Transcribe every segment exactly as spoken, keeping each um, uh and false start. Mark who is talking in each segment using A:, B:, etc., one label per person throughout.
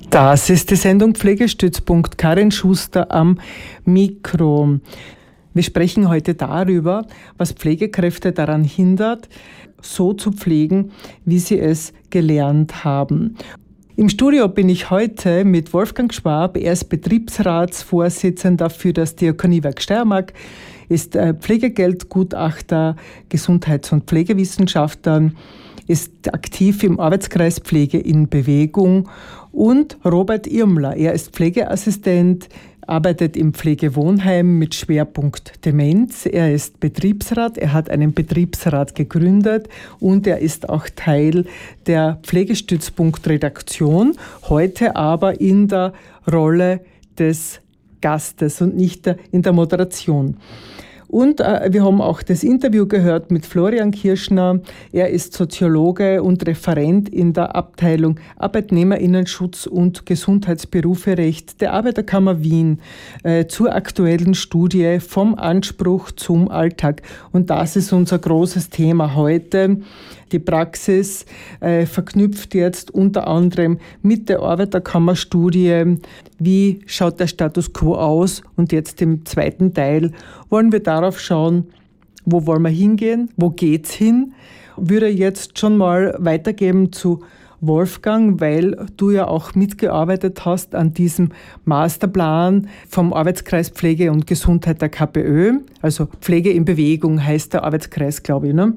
A: Das ist die Sendung Pflegestützpunkt. Karin Schuster am Mikro. Wir sprechen heute darüber, was Pflegekräfte daran hindert, so zu pflegen, wie sie es gelernt haben. Im Studio bin ich heute mit Wolfgang Schwab. Er ist Betriebsratsvorsitzender für das Diakoniewerk Steiermark, ist Pflegegeldgutachter, Gesundheits- und Pflegewissenschaftler, ist aktiv im Arbeitskreis Pflege in Bewegung, und Robert Irmler. Er ist Pflegeassistent, arbeitet im Pflegewohnheim mit Schwerpunkt Demenz. Er ist Betriebsrat, er hat einen Betriebsrat gegründet und er ist auch Teil der Pflegestützpunkt-Redaktion, heute aber in der Rolle des Gastes und nicht in der Moderation. Und äh, wir haben auch das Interview gehört mit Florian Kirschner. Er ist Soziologe und Referent in der Abteilung Arbeitnehmerinnenschutz und Gesundheitsberuferecht der Arbeiterkammer Wien äh, zur aktuellen Studie vom Anspruch zum Alltag. Und das ist unser großes Thema heute. Die Praxis äh, verknüpft jetzt unter anderem mit der Arbeiterkammerstudie. Wie schaut der Status quo aus? Und jetzt im zweiten Teil wollen wir darauf schauen, wo wollen wir hingehen? Wo geht's hin? Würde jetzt schon mal weitergeben zu Wolfgang, weil du ja auch mitgearbeitet hast an diesem Masterplan vom Arbeitskreis Pflege und Gesundheit der KPÖ. Also Pflege in Bewegung heißt der Arbeitskreis, glaube ich, ne?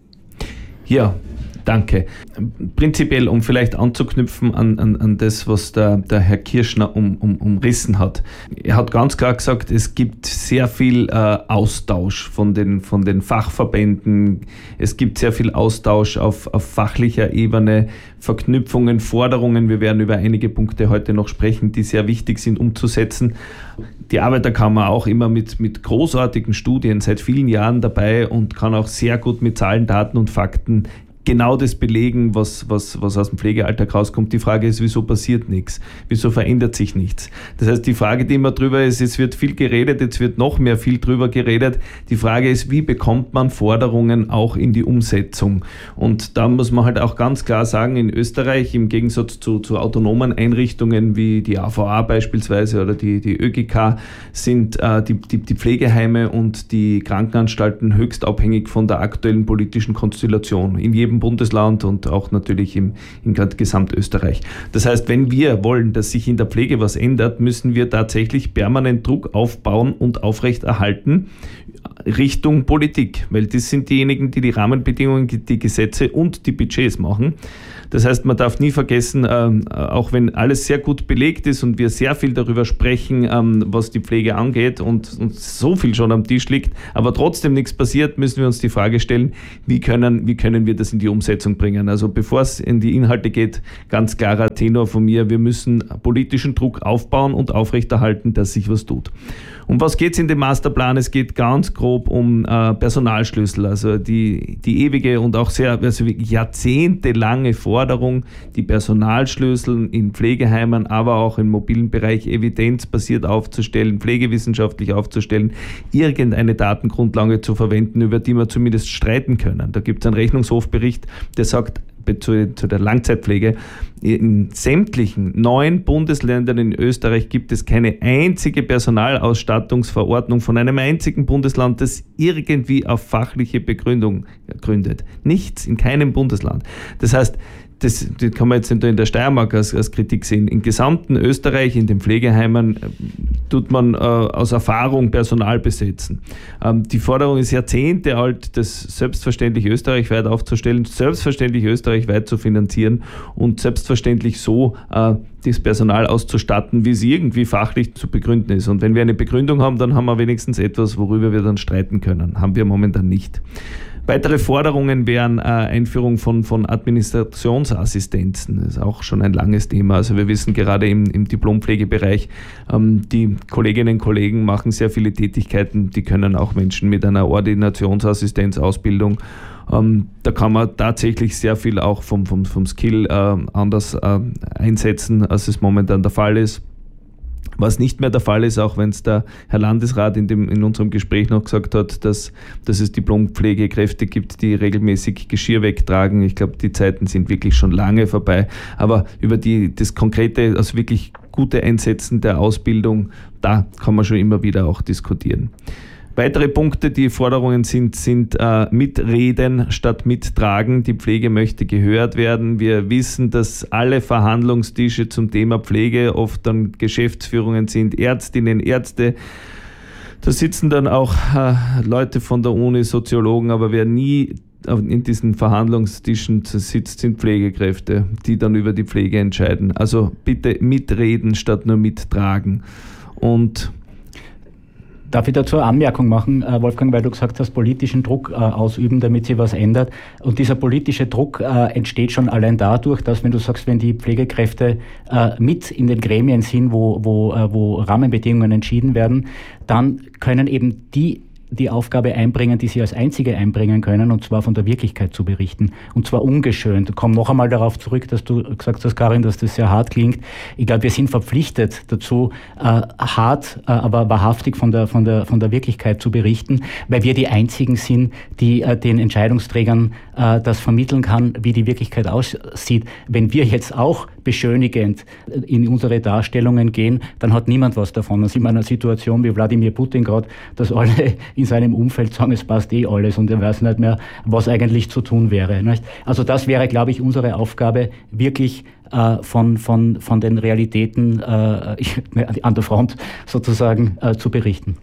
B: Ja, danke. Prinzipiell, um vielleicht anzuknüpfen an, an, an das, was der, der Herr Kirschner um, um, umrissen hat. Er hat ganz klar gesagt, es gibt sehr viel äh, Austausch von den, von den Fachverbänden. Es gibt sehr viel Austausch auf, auf fachlicher Ebene, Verknüpfungen, Forderungen. Wir werden über einige Punkte heute noch sprechen, die sehr wichtig sind umzusetzen. Die Arbeiterkammer auch immer mit, mit großartigen Studien seit vielen Jahren dabei und kann auch sehr gut mit Zahlen, Daten und Fakten genau das belegen, was, was, was aus dem Pflegealltag rauskommt. Die Frage ist, wieso passiert nichts? Wieso verändert sich nichts? Das heißt, die Frage, die immer drüber ist, es wird viel geredet, jetzt wird noch mehr viel drüber geredet. Die Frage ist, wie bekommt man Forderungen auch in die Umsetzung? Und da muss man halt auch ganz klar sagen, in Österreich, im Gegensatz zu, zu autonomen Einrichtungen wie die A V A beispielsweise oder die, die ÖGK, sind äh, die, die, die Pflegeheime und die Krankenanstalten höchst abhängig von der aktuellen politischen Konstellation. In jedem Bundesland und auch natürlich im, in Gesamtösterreich. Das heißt, wenn wir wollen, dass sich in der Pflege was ändert, müssen wir tatsächlich permanent Druck aufbauen und aufrechterhalten Richtung Politik, weil das sind diejenigen, die die Rahmenbedingungen, die Gesetze und die Budgets machen. Das heißt, man darf nie vergessen, ähm, auch wenn alles sehr gut belegt ist und wir sehr viel darüber sprechen, ähm, was die Pflege angeht und, und so viel schon am Tisch liegt, aber trotzdem nichts passiert, müssen wir uns die Frage stellen, wie können, wie können wir das in die Umsetzung bringen? Also bevor es in die Inhalte geht, ganz klarer Tenor von mir, wir müssen politischen Druck aufbauen und aufrechterhalten, dass sich was tut. Um was geht es in dem Masterplan? Es geht ganz grob um äh, Personalschlüssel, also die, die ewige und auch sehr also jahrzehntelange Forderung, die Personalschlüssel in Pflegeheimen, aber auch im mobilen Bereich evidenzbasiert aufzustellen, pflegewissenschaftlich aufzustellen, irgendeine Datengrundlage zu verwenden, über die wir zumindest streiten können. Da gibt es einen Rechnungshofbericht, der sagt, Zu, zu der Langzeitpflege. In sämtlichen neun Bundesländern in Österreich gibt es keine einzige Personalausstattungsverordnung von einem einzigen Bundesland, das irgendwie auf fachliche Begründung gründet. Nichts, in keinem Bundesland. Das heißt, das, das kann man jetzt in der Steiermark als, als Kritik sehen. Im gesamten Österreich, in den Pflegeheimen, äh, tut man äh, aus Erfahrung Personal besetzen. Ähm, die Forderung ist Jahrzehnte alt, das selbstverständlich österreichweit aufzustellen, selbstverständlich österreichweit zu finanzieren und selbstverständlich so äh, das Personal auszustatten, wie es irgendwie fachlich zu begründen ist. Und wenn wir eine Begründung haben, dann haben wir wenigstens etwas, worüber wir dann streiten können. Haben wir momentan nicht. Weitere Forderungen wären äh, Einführung von, von Administrationsassistenzen. Das ist auch schon ein langes Thema. Also wir wissen gerade im, im Diplompflegebereich, ähm, die Kolleginnen und Kollegen machen sehr viele Tätigkeiten, die können auch Menschen mit einer Ordinationsassistenzausbildung. Ähm, da kann man tatsächlich sehr viel auch vom, vom, vom Skill äh, anders äh, einsetzen, als es momentan der Fall ist. Was nicht mehr der Fall ist, auch wenn es der Herr Landesrat in, dem, in unserem Gespräch noch gesagt hat, dass, dass es Diplompflegekräfte gibt, die regelmäßig Geschirr wegtragen. Ich glaube, die Zeiten sind wirklich schon lange vorbei. Aber über die, das konkrete, also wirklich gute Einsetzen der Ausbildung, da kann man schon immer wieder auch diskutieren. Weitere Punkte, die Forderungen sind, sind äh, mitreden statt mittragen. Die Pflege möchte gehört werden. Wir wissen, dass alle Verhandlungstische zum Thema Pflege oft dann Geschäftsführungen sind, Ärztinnen, Ärzte. Da sitzen dann auch äh, Leute von der Uni, Soziologen, aber wer nie in diesen Verhandlungstischen sitzt, sind Pflegekräfte, die dann über die Pflege entscheiden. Also bitte mitreden statt nur mittragen. Und
C: darf ich dazu eine Anmerkung machen, Wolfgang, weil du gesagt hast, politischen Druck äh, ausüben, damit sich was ändert. Und dieser politische Druck äh, entsteht schon allein dadurch, dass, wenn du sagst, wenn die Pflegekräfte äh, mit in den Gremien sind, wo, wo, äh, wo Rahmenbedingungen entschieden werden, dann können eben die die Aufgabe einbringen, die sie als einzige einbringen können, und zwar von der Wirklichkeit zu berichten. Und zwar ungeschönt. Ich komme noch einmal darauf zurück, dass du gesagt hast, Karin, dass das sehr hart klingt. Ich glaube, wir sind verpflichtet dazu, äh, hart, äh, aber wahrhaftig von der, von der, von der Wirklichkeit zu berichten, weil wir die Einzigen sind, die äh, den Entscheidungsträgern äh, das vermitteln kann, wie die Wirklichkeit aussieht. Wenn wir jetzt auch beschönigend in unsere Darstellungen gehen, dann hat niemand was davon. Dann sind wir in einer Situation wie Wladimir Putin gerade, dass alle in seinem Umfeld sagen, es passt eh alles und er weiß nicht mehr, was eigentlich zu tun wäre. Nicht? Also das wäre, glaube ich, unsere Aufgabe, wirklich äh, von, von, von den Realitäten äh, an der Front sozusagen äh, zu berichten.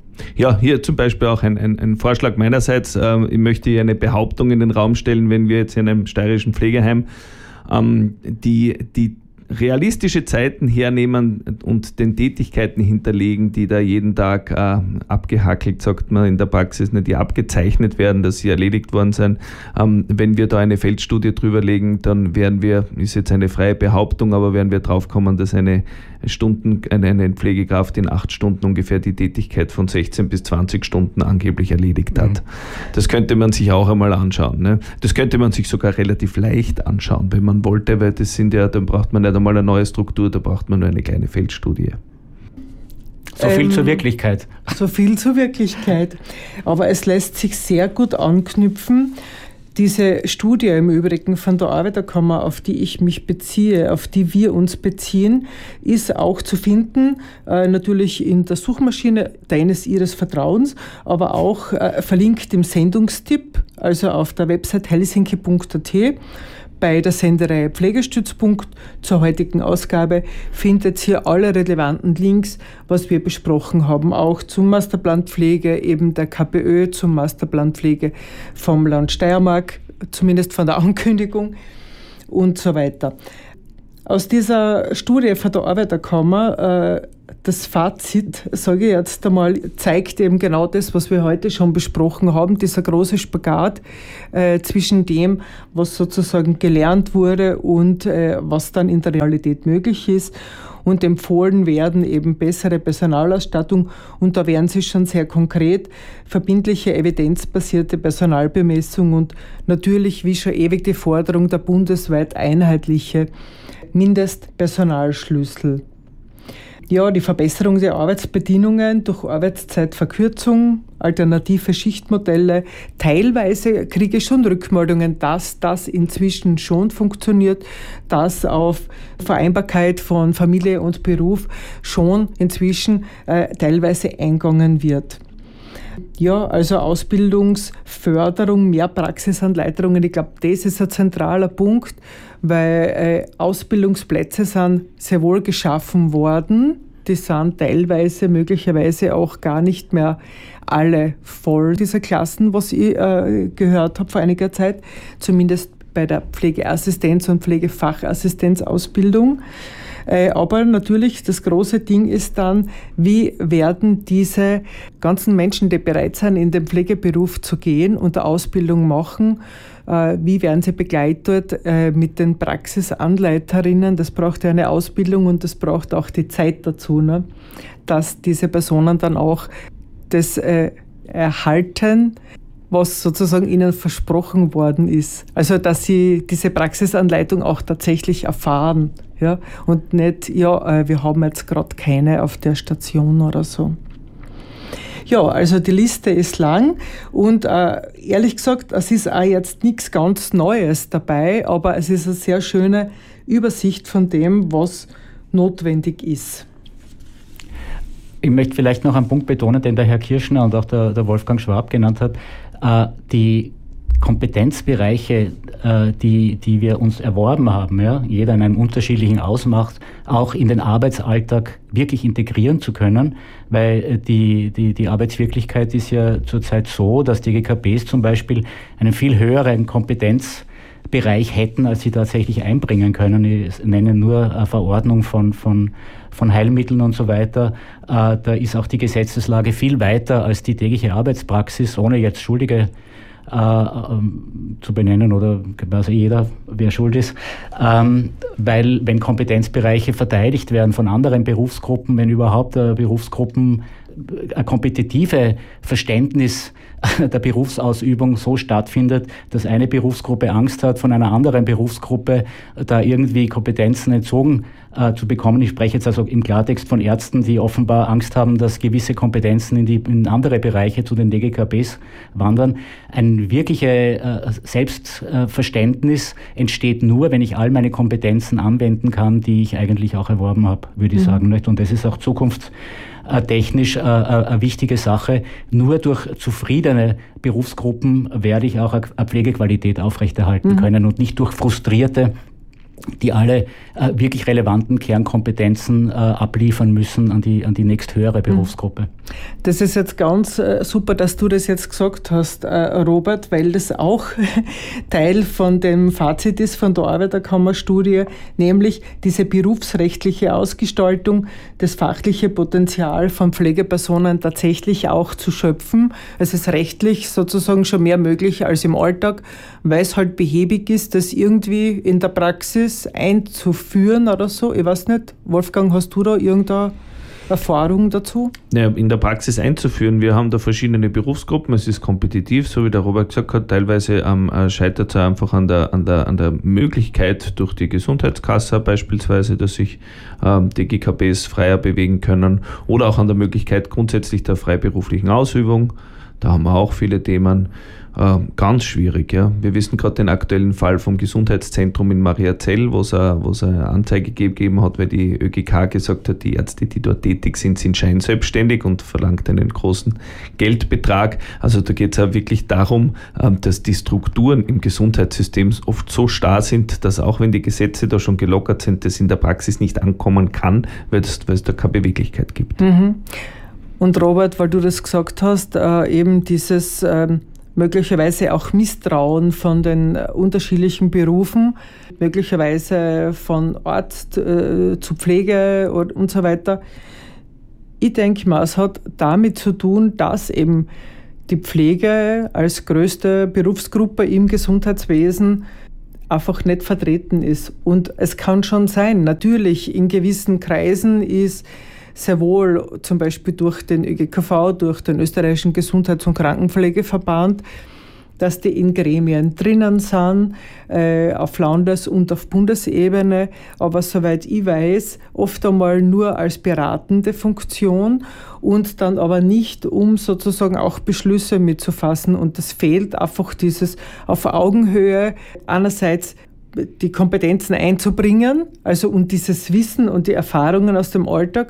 B: Ja, hier zum Beispiel auch ein, ein, ein Vorschlag meinerseits. Ähm, ich möchte hier eine Behauptung in den Raum stellen, wenn wir jetzt in einem steirischen Pflegeheim ähm, die, die realistische Zeiten hernehmen und den Tätigkeiten hinterlegen, die da jeden Tag äh, abgehackelt, sagt man in der Praxis, nicht, die abgezeichnet werden, dass sie erledigt worden sind. Ähm, wenn wir da eine Feldstudie drüber legen, dann werden wir, ist jetzt eine freie Behauptung, aber werden wir drauf kommen, dass eine Stunden, eine, eine Pflegekraft in acht Stunden ungefähr die Tätigkeit von sechzehn bis zwanzig Stunden angeblich erledigt hat. Mhm. Das könnte man sich auch einmal anschauen. Ne? Das könnte man sich sogar relativ leicht anschauen, wenn man wollte, weil das sind ja, dann braucht man nicht einmal eine neue Struktur, da braucht man nur eine kleine Feldstudie.
C: So viel
A: ähm,
C: zur Wirklichkeit.
A: So viel zur Wirklichkeit. Aber es lässt sich sehr gut anknüpfen. Diese Studie im Übrigen von der Arbeiterkammer, auf die ich mich beziehe, auf die wir uns beziehen, ist auch zu finden, äh, natürlich in der Suchmaschine deines, ihres Vertrauens, aber auch äh, verlinkt im Sendungstipp, also auf der Website helsinki punkt a t. Bei der Sendereihe Pflegestützpunkt zur heutigen Ausgabe findet ihr alle relevanten Links, was wir besprochen haben, auch zum Masterplan Pflege, eben der K P Ö, zum Masterplan Pflege vom Land Steiermark, zumindest von der Ankündigung und so weiter. Aus dieser Studie von der Arbeiterkammer, äh, das Fazit, sage ich jetzt einmal, zeigt eben genau das, was wir heute schon besprochen haben, dieser große Spagat äh, zwischen dem, was sozusagen gelernt wurde und äh, was dann in der Realität möglich ist. Und empfohlen werden eben bessere Personalausstattung, und da wären sie schon sehr konkret, verbindliche evidenzbasierte Personalbemessung und natürlich, wie schon ewig die Forderung, der bundesweit einheitliche Mindestpersonalschlüssel. Ja, die Verbesserung der Arbeitsbedingungen durch Arbeitszeitverkürzung, alternative Schichtmodelle. Teilweise kriege ich schon Rückmeldungen, dass das inzwischen schon funktioniert, dass auf Vereinbarkeit von Familie und Beruf schon inzwischen äh, teilweise eingegangen wird. Ja, also Ausbildungsförderung, mehr Praxisanleitungen, ich glaube, das ist ein zentraler Punkt, weil äh, Ausbildungsplätze sind sehr wohl geschaffen worden. Die sind teilweise möglicherweise auch gar nicht mehr alle voll, diese Klassen, was ich äh, gehört habe vor einiger Zeit, zumindest bei der Pflegeassistenz- und Pflegefachassistenzausbildung. Aber natürlich, das große Ding ist dann, wie werden diese ganzen Menschen, die bereit sind, in den Pflegeberuf zu gehen und eine Ausbildung machen, wie werden sie begleitet mit den Praxisanleiterinnen? Das braucht ja eine Ausbildung und das braucht auch die Zeit dazu, ne? Dass diese Personen dann auch das erhalten, was sozusagen ihnen versprochen worden ist. Also, dass sie diese Praxisanleitung auch tatsächlich erfahren, ja, und nicht, ja, wir haben jetzt gerade keine auf der Station oder so. Ja, also die Liste ist lang und äh, ehrlich gesagt, es ist auch jetzt nichts ganz Neues dabei, aber es ist eine sehr schöne Übersicht von dem, was notwendig ist.
C: Ich möchte vielleicht noch einen Punkt betonen, den der Herr Kirschner und auch der, der Wolfgang Schwab genannt hat. Äh, die Kompetenzbereiche, äh, die, die wir uns erworben haben, ja, jeder in einem unterschiedlichen Ausmaß, auch in den Arbeitsalltag wirklich integrieren zu können, weil die, die, die Arbeitswirklichkeit ist ja zurzeit so, dass die G K Bs zum Beispiel einen viel höheren Kompetenzbereich hätten, als sie tatsächlich einbringen können. Ich nenne nur eine Verordnung von, von, von Heilmitteln und so weiter. Äh, da ist auch die Gesetzeslage viel weiter als die tägliche Arbeitspraxis, ohne jetzt Schuldige Äh, ähm, zu benennen oder quasi jeder, wer schuld ist, ähm, weil wenn Kompetenzbereiche verteidigt werden von anderen Berufsgruppen, wenn überhaupt äh, Berufsgruppen ein kompetitive Verständnis der Berufsausübung so stattfindet, dass eine Berufsgruppe Angst hat, von einer anderen Berufsgruppe da irgendwie Kompetenzen entzogen äh, zu bekommen. Ich spreche jetzt also im Klartext von Ärzten, die offenbar Angst haben, dass gewisse Kompetenzen in, die, in andere Bereiche zu den D G K Bs wandern. Ein wirkliches äh, Selbstverständnis entsteht nur, wenn ich all meine Kompetenzen anwenden kann, die ich eigentlich auch erworben habe, würde ich mhm. sagen. Nicht? Und das ist auch zukunfts technisch äh, eine wichtige Sache. Nur durch zufriedene Berufsgruppen werde ich auch eine Pflegequalität aufrechterhalten mhm. können und nicht durch frustrierte, die alle äh, wirklich relevanten Kernkompetenzen äh, abliefern müssen an die, an die nächsthöhere Berufsgruppe.
A: Das ist jetzt ganz äh, super, dass du das jetzt gesagt hast, äh, Robert, weil das auch Teil von dem Fazit ist von der Arbeiterkammerstudie, nämlich diese berufsrechtliche Ausgestaltung, das fachliche Potenzial von Pflegepersonen tatsächlich auch zu schöpfen. Es ist rechtlich sozusagen schon mehr möglich als im Alltag, weil es halt behäbig ist, das irgendwie in der Praxis einzuführen oder so. Ich weiß nicht, Wolfgang, hast du da irgendeine Erfahrung dazu?
B: Ja, in der Praxis einzuführen. Wir haben da verschiedene Berufsgruppen. Es ist kompetitiv, so wie der Robert gesagt hat. Teilweise ähm, scheitert es einfach an der, an, der, an der Möglichkeit durch die Gesundheitskasse beispielsweise, dass sich ähm, die G K Bs freier bewegen können, oder auch an der Möglichkeit grundsätzlich der freiberuflichen Ausübung. Da haben wir auch viele Themen. Äh, ganz schwierig, ja. Wir wissen gerade den aktuellen Fall vom Gesundheitszentrum in Mariazell, wo es eine Anzeige gegeben hat, weil die Ö G K gesagt hat, die Ärzte, die dort tätig sind, sind scheinselbstständig und verlangt einen großen Geldbetrag. Also da geht es auch wirklich darum, äh, dass die Strukturen im Gesundheitssystem oft so starr sind, dass auch wenn die Gesetze da schon gelockert sind, das in der Praxis nicht ankommen kann, weil es, weil es da keine Beweglichkeit gibt.
A: Mhm. Und Robert, weil du das gesagt hast, äh, eben dieses ähm möglicherweise auch Misstrauen von den unterschiedlichen Berufen, möglicherweise von Arzt äh, zu Pflege und, und so weiter. Ich denke mal, es hat damit zu tun, dass eben die Pflege als größte Berufsgruppe im Gesundheitswesen einfach nicht vertreten ist. Und es kann schon sein, natürlich in gewissen Kreisen ist sehr wohl zum Beispiel durch den Ö G K V, durch den Österreichischen Gesundheits- und Krankenpflegeverband, dass die in Gremien drinnen sind, äh, auf Landes- und auf Bundesebene, aber soweit ich weiß, oft einmal nur als beratende Funktion und dann aber nicht, um sozusagen auch Beschlüsse mitzufassen. Und das fehlt einfach dieses auf Augenhöhe einerseits die Kompetenzen einzubringen, also und dieses Wissen und die Erfahrungen aus dem Alltag,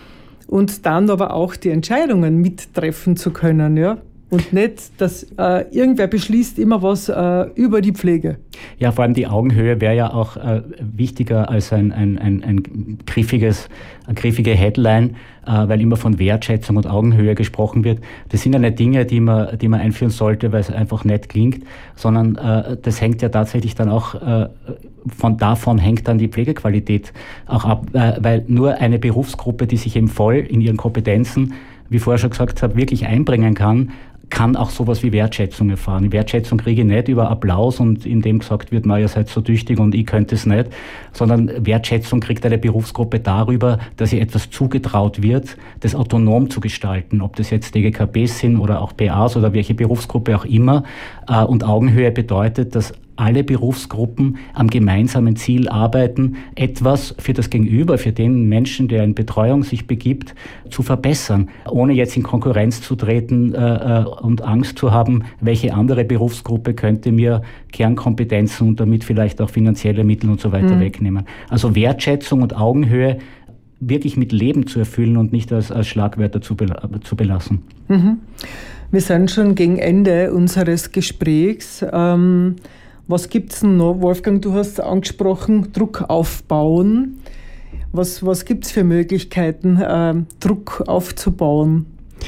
A: und dann aber auch die Entscheidungen mittreffen zu können, ja. Und nicht, dass äh, irgendwer beschließt immer was äh, über die Pflege.
C: Ja, vor allem die Augenhöhe wäre ja auch äh, wichtiger als ein, ein, ein, ein griffiges, eine griffige Headline, äh, weil immer von Wertschätzung und Augenhöhe gesprochen wird. Das sind ja nicht Dinge, die man, die man einführen sollte, weil es einfach nett klingt, sondern äh, das hängt ja tatsächlich dann auch, äh, von davon hängt dann die Pflegequalität auch ab, äh, weil nur eine Berufsgruppe, die sich eben voll in ihren Kompetenzen, wie vorher schon gesagt habe, wirklich einbringen kann, kann auch sowas wie Wertschätzung erfahren. Die Wertschätzung kriege ich nicht über Applaus und indem gesagt wird, na, ihr seid so tüchtig und ich könnte es nicht, sondern Wertschätzung kriegt eine Berufsgruppe darüber, dass ihr etwas zugetraut wird, das autonom zu gestalten, ob das jetzt D G K Bs sind oder auch P As oder welche Berufsgruppe auch immer. Und Augenhöhe bedeutet, dass alle Berufsgruppen am gemeinsamen Ziel arbeiten, etwas für das Gegenüber, für den Menschen, der in Betreuung sich begibt, zu verbessern, ohne jetzt in Konkurrenz zu treten äh, und Angst zu haben, welche andere Berufsgruppe könnte mir Kernkompetenzen und damit vielleicht auch finanzielle Mittel und so weiter mhm. wegnehmen. Also Wertschätzung und Augenhöhe wirklich mit Leben zu erfüllen und nicht als, als Schlagwörter zu, bel- zu belassen.
A: Mhm. Wir sind schon gegen Ende unseres Gesprächs. Ähm Was gibt es denn noch? Wolfgang, du hast angesprochen, Druck aufbauen. Was, was gibt es für Möglichkeiten, äh, Druck aufzubauen?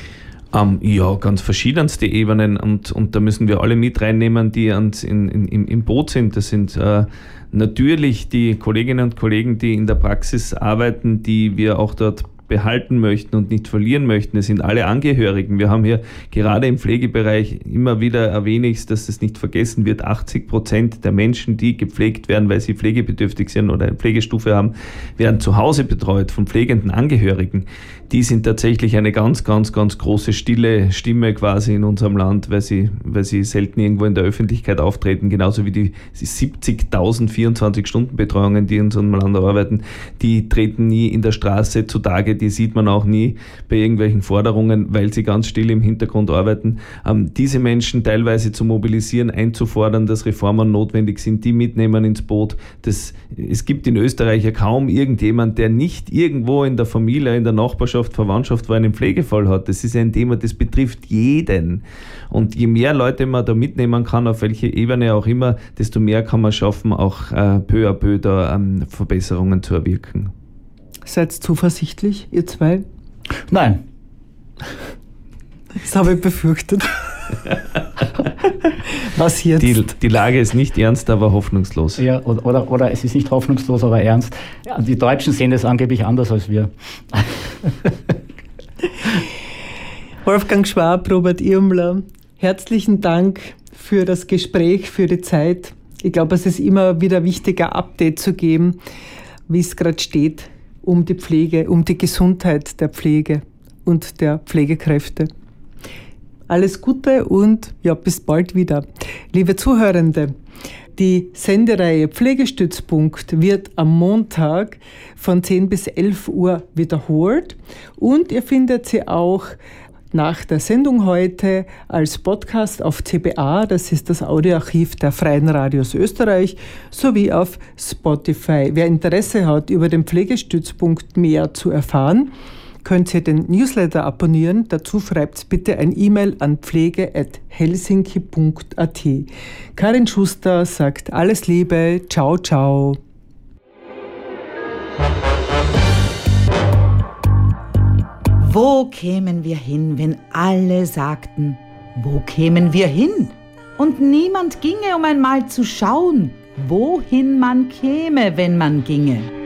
B: Um, ja, ganz verschiedenste Ebenen und, und da müssen wir alle mit reinnehmen, die ans, in, in, im Boot sind. Das sind äh, natürlich die Kolleginnen und Kollegen, die in der Praxis arbeiten, die wir auch dort behalten möchten und nicht verlieren möchten. Es sind alle Angehörigen. Wir haben hier gerade im Pflegebereich immer wieder erwähne ich, dass es nicht vergessen wird, achtzig Prozent der Menschen, die gepflegt werden, weil sie pflegebedürftig sind oder eine Pflegestufe haben, werden zu Hause betreut von pflegenden Angehörigen. Die sind tatsächlich eine ganz, ganz, ganz große stille Stimme quasi in unserem Land, weil sie, weil sie selten irgendwo in der Öffentlichkeit auftreten, genauso wie die siebzigtausend vierundzwanzig-Stunden-Betreuungen, die in unserem Land arbeiten, die treten nie in der Straße zutage, die sieht man auch nie bei irgendwelchen Forderungen, weil sie ganz still im Hintergrund arbeiten. Ähm, diese Menschen teilweise zu mobilisieren, einzufordern, dass Reformen notwendig sind, die mitnehmen ins Boot. Das, es gibt in Österreich ja kaum irgendjemand, der nicht irgendwo in der Familie, in der Nachbarschaft, Verwandtschaft, wo einen Pflegefall hat. Das ist ein Thema, das betrifft jeden. Und je mehr Leute man da mitnehmen kann, auf welche Ebene auch immer, desto mehr kann man schaffen, auch äh, peu à peu da ähm, Verbesserungen zu erwirken.
A: Seid zuversichtlich, ihr zwei?
C: Nein.
A: Das habe ich befürchtet. Was jetzt?
B: Die, die Lage ist nicht ernst, aber hoffnungslos.
C: Ja, oder, oder, oder es ist nicht hoffnungslos, aber ernst. Ja, die Deutschen sehen das angeblich anders als wir.
A: Wolfgang Schwab, Robert Irmler, herzlichen Dank für das Gespräch, für die Zeit. Ich glaube, es ist immer wieder wichtig, ein Update zu geben, wie es gerade steht, um die Pflege, um die Gesundheit der Pflege und der Pflegekräfte. Alles Gute und ja, bis bald wieder. Liebe Zuhörende, die Sendereihe Pflegestützpunkt wird am Montag von zehn bis elf Uhr wiederholt und ihr findet sie auch nach der Sendung heute als Podcast auf C B A, das ist das Audioarchiv der Freien Radios Österreich, sowie auf Spotify. Wer Interesse hat, über den Pflegestützpunkt mehr zu erfahren, könnt ihr den Newsletter abonnieren. Dazu schreibt bitte ein E-Mail an pflege at helsinki punkt a t. Karin Schuster sagt alles Liebe, ciao, ciao.
D: Wo kämen wir hin, wenn alle sagten, wo kämen wir hin? Und niemand ginge, um einmal zu schauen, wohin man käme, wenn man ginge.